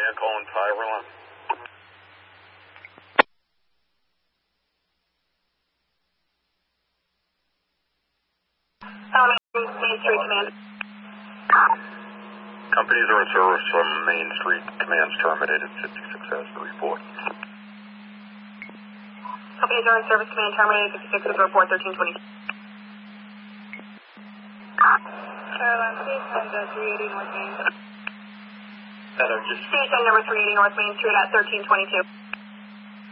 calling Tyrone. Main Street Command. Companies are in service from Main Street. Command's terminated. 56 has the report. Companies are in service. Command terminated. 56 has the report. 1320. Caroline, please send 380 North Main. Hello, just Station number 380 North Main Street at 1322.